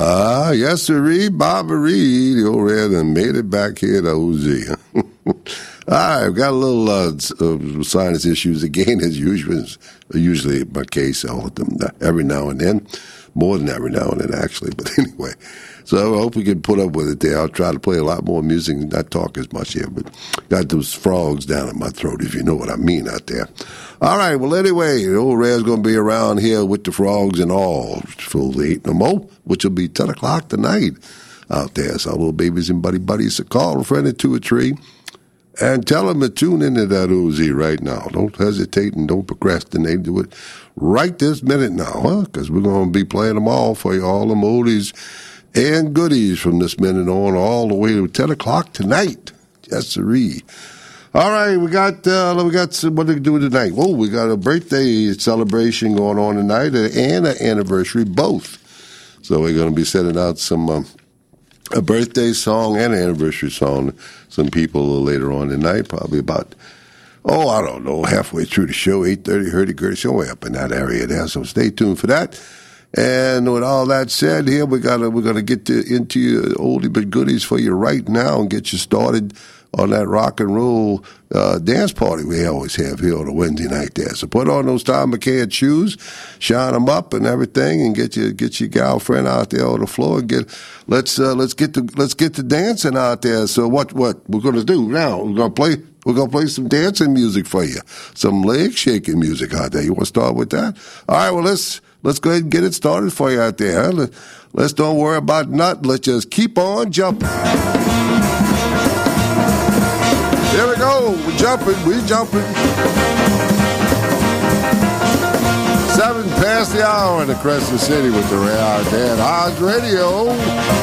Yes, sirree, Bobby Reed, the old red, and made it back here to OZ. All right, I've got a little sinus issues again, as usual. Usually my case, all of them, every now and then. More than every now and then, actually. But anyway, so I hope we can put up with it there. I'll try to play a lot more music and not talk as much here, but got those frogs down in my throat, if you know what I mean out there. All right, well, anyway, the old Red's going to be around here with the frogs and all for 8 no more, which will be 10 o'clock tonight out there. So, little babies and buddies, so call a friend or two or three and tell them to tune into that OZ right now. Don't hesitate and don't procrastinate. Do it right this minute now, because we're going to be playing them all for you, all them oldies and goodies from this minute on all the way to 10 o'clock tonight. Yes, sirree. All right, we got some, what do we do tonight? Well, we got a birthday celebration going on tonight and an anniversary, both. So we're going to be sending out some a birthday song and an anniversary song. Some people later on tonight, probably about, I don't know, halfway through the show, 8:30, hurdy-gurdy, somewhere up in that area there. So stay tuned for that. And with all that said, here we're gonna get into your oldie but goodies for you right now and get you started on that rock and roll dance party we always have here on a Wednesday night there. So put on those Tom McCann shoes, shine them up and everything, and get your gal friend out there on the floor and let's get the dancing out there. So what we're gonna do now? We're gonna play some dancing music for you, some leg shaking music out there. You want to start with that? All right. Well, let's go ahead and get it started for you out there. Huh? Let's don't worry about nothing. Let's just keep on jumping. Here we go. We're jumping. 7 past the hour in the Crescent City with the Ray out there at Odds Radio.